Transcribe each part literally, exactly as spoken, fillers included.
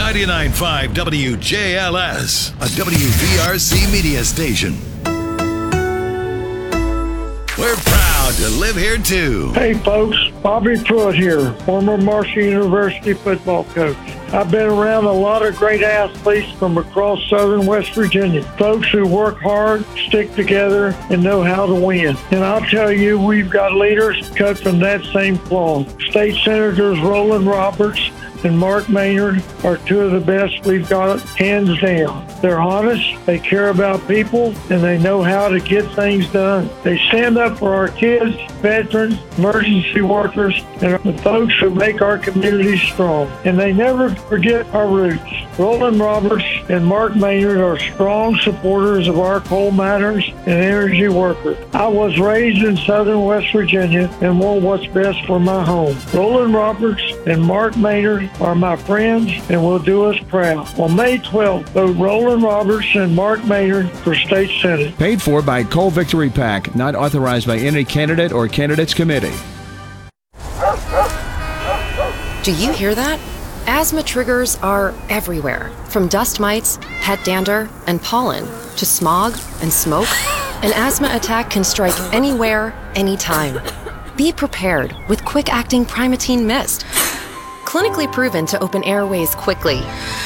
ninety-nine point five W J L S, a W V R C media station. We're proud to live here, too. Hey, folks. Bobby Pruitt here, former Marshall University football coach. I've been around a lot of great athletes from across southern West Virginia. Folks who work hard, stick together, and know how to win. And I'll tell you, we've got leaders cut from that same cloth. State Senators Roland Roberts and Mark Maynard are two of the best we've got, hands down. They're honest, they care about people, and they know how to get things done. They stand up for our kids, veterans, emergency workers, and the folks who make our communities strong. And they never forget our roots. Roland Roberts and Mark Maynard are strong supporters of our coal miners and energy workers. I was raised in southern West Virginia and want what's best for my home. Roland Roberts and Mark Maynard are my friends and will do us proud. On May twelfth, vote Roland Roberts and Mark Maynard for State Senate. Paid for by Coal Victory PAC, not authorized by any candidate or candidates committee. Do you hear that? Asthma triggers are everywhere, from dust mites, pet dander, and pollen, to smog and smoke. An asthma attack can strike anywhere, anytime. Be prepared with quick-acting Primatene Mist. Clinically proven to open airways quickly.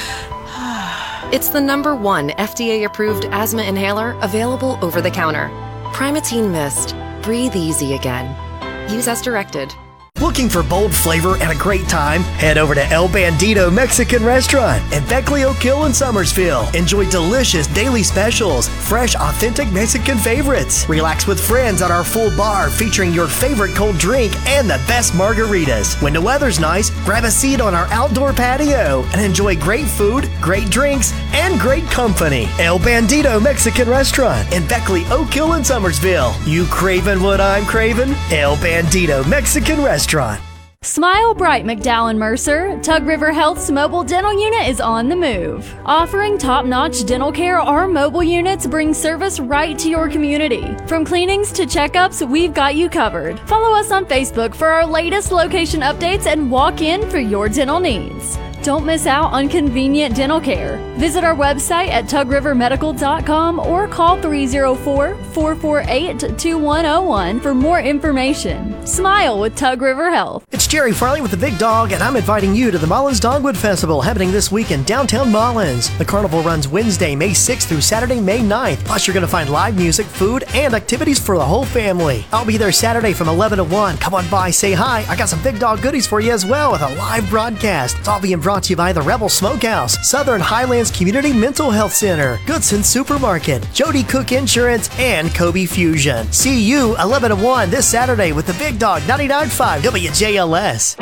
It's the number one F D A-approved asthma inhaler available over the counter. Primatene Mist. Breathe easy again. Use as directed. Looking for bold flavor and a great time? Head over to El Bandito Mexican Restaurant in Beckley, Oak Hill, and Summersville. Enjoy delicious daily specials, fresh, authentic Mexican favorites. Relax with friends at our full bar featuring your favorite cold drink and the best margaritas. When the weather's nice, grab a seat on our outdoor patio and enjoy great food, great drinks, and great company. El Bandito Mexican Restaurant in Beckley, Oak Hill, and Summersville. You craving what I'm craving? El Bandito Mexican Restaurant. Smile Bright McDowell Mercer, Tug River Health's mobile dental unit is on the move. Offering top-notch dental care, our mobile units bring service right to your community. From cleanings to checkups, we've got you covered. Follow us on Facebook for our latest location updates and walk in for your dental needs. Don't miss out on convenient dental care. Visit our website at tug river medical dot com or call three oh four, four four eight, two one oh one for more information. Smile with Tug River Health. It's Jerry Farley with the Big Dog, and I'm inviting you to the Mullins Dogwood Festival happening this week in downtown Mullins. The carnival runs Wednesday, May sixth through Saturday, May ninth. Plus, you're going to find live music, food, and activities for the whole family. I'll be there Saturday from eleven to one. Come on by, say hi. I got some Big Dog goodies for you as well with a live broadcast. It's all being brought to you by the Rebel Smokehouse, Southern Highlands Community Mental Health Center, Goodson Supermarket, Jody Cook Insurance, and Kobe Fusion. See you eleven to one this Saturday with the Big Dog ninety-nine point five W J L S.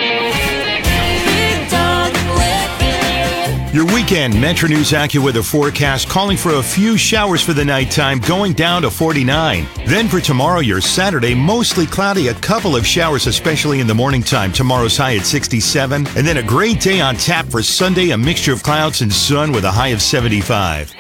Your weekend Metro News AccuWeather forecast calling for a few showers for the nighttime, going down to forty-nine. Then for tomorrow, your Saturday, mostly cloudy, a couple of showers, especially in the morning time. Tomorrow's high at sixty-seven. And then a great day on tap for Sunday, a mixture of clouds and sun with a high of seventy-five.